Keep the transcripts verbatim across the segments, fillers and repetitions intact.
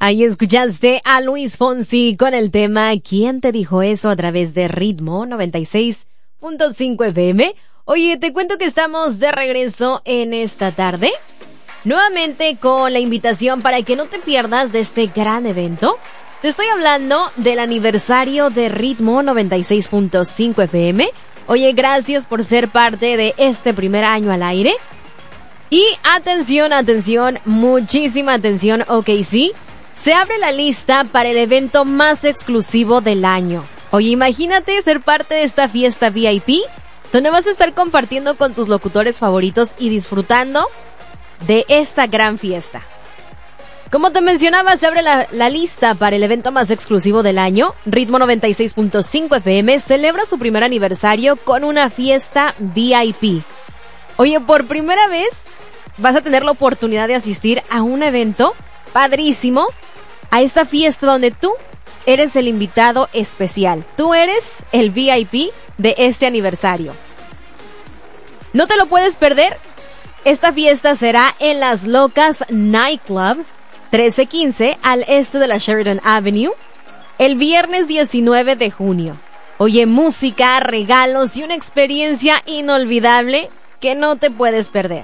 Ahí escuchaste a Luis Fonsi con el tema ¿Quién te dijo eso? A través de Ritmo noventa y seis punto cinco F M. Oye, te cuento que estamos de regreso en esta tarde, nuevamente con la invitación para que no te pierdas de este gran evento. Te estoy hablando del aniversario de Ritmo noventa y seis punto cinco F M. Oye, gracias por ser parte de este primer año al aire. Y atención, atención, muchísima atención, ok, sí. Se abre la lista para el evento más exclusivo del año. Oye, imagínate ser parte de esta fiesta V I P, donde vas a estar compartiendo con tus locutores favoritos y disfrutando de esta gran fiesta. Como te mencionaba, se abre la, la lista para el evento más exclusivo del año. Ritmo noventa y seis punto cinco F M celebra su primer aniversario con una fiesta V I P. Oye, por primera vez vas a tener la oportunidad de asistir a un evento padrísimo, a esta fiesta donde tú eres el invitado especial. Tú eres el V I P de este aniversario. No te lo puedes perder. Esta fiesta será en Las Locas Nightclub, trece quince al este de la Sheridan Avenue, el viernes diecinueve de junio. Oye, música, regalos y una experiencia inolvidable que no te puedes perder.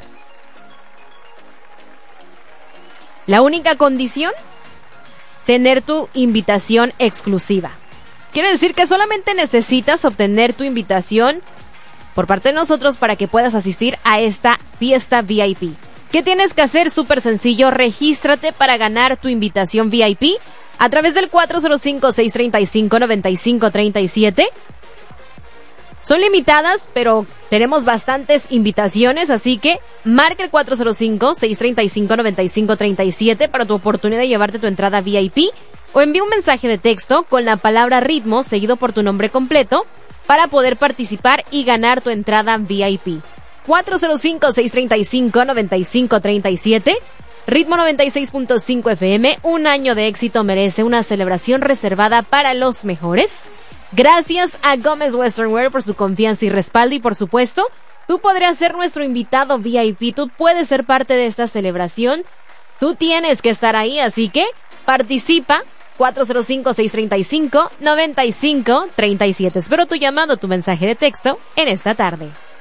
La única condición, tener tu invitación exclusiva. Quiere decir que solamente necesitas obtener tu invitación por parte de nosotros para que puedas asistir a esta fiesta V I P. ¿Qué tienes que hacer? Súper sencillo, regístrate para ganar tu invitación V I P a través del cuatro cero cinco, seis tres cinco, nueve cinco tres siete. Son limitadas, pero tenemos bastantes invitaciones, así que marca el cuatro cero cinco, seis tres cinco, nueve cinco tres siete para tu oportunidad de llevarte tu entrada V I P, o envía un mensaje de texto con la palabra ritmo seguido por tu nombre completo para poder participar y ganar tu entrada V I P. cuatro cero cinco, seis tres cinco, nueve cinco tres siete. Ritmo noventa y seis punto cinco F M, un año de éxito merece una celebración reservada para los mejores. Gracias a Gómez Western Wear por su confianza y respaldo, y por supuesto, tú podrías ser nuestro invitado V I P, tú puedes ser parte de esta celebración, tú tienes que estar ahí, así que participa. Cuatro cero cinco, seis tres cinco, nueve cinco tres siete. Espero tu llamado, tu mensaje de texto en esta tarde.